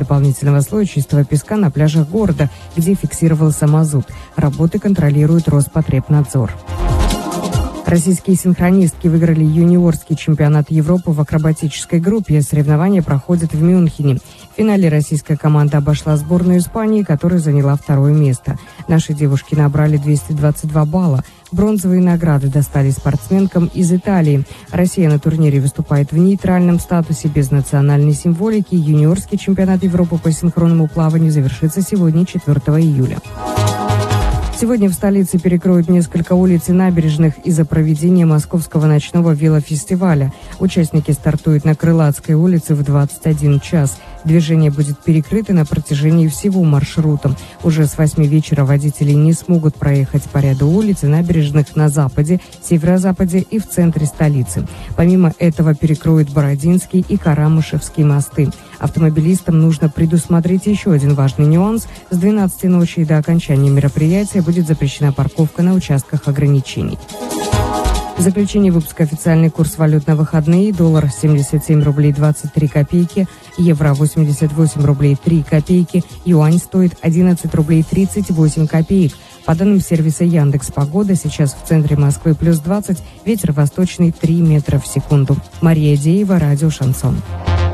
дополнительного слоя чистого песка на пляжах города, где фиксировался мазут. Работы контролирует Роспотребнадзор. Российские синхронистки выиграли юниорский чемпионат Европы в акробатической группе. Соревнования проходят в Мюнхене. В финале российская команда обошла сборную Испании, которая заняла второе место. Наши девушки набрали 222 балла. Бронзовые награды достались спортсменкам из Италии. Россия на турнире выступает в нейтральном статусе без национальной символики. Юниорский чемпионат Европы по синхронному плаванию завершится сегодня, 4 июля. Сегодня в столице перекроют несколько улиц и набережных из-за проведения Московского ночного велофестиваля. Участники стартуют на Крылатской улице в 21 час. Движение будет перекрыто на протяжении всего маршрута. Уже с 8 вечера водители не смогут проехать по ряду улиц и набережных на западе, северо-западе и в центре столицы. Помимо этого перекроют Бородинский и Карамышевский мосты. Автомобилистам нужно предусмотреть еще один важный нюанс. С 12 ночи до окончания мероприятия будет запрещена парковка на участках ограничений. В заключение выпуска официальный курс валют на выходные. Доллар 77 рублей 23 копейки, евро 88 рублей 3 копейки, юань стоит 11 рублей 38 копеек. По данным сервиса Яндекс.Погода, сейчас в центре Москвы плюс 20, ветер восточный 3 метра в секунду. Мария Деева, радио «Шансон».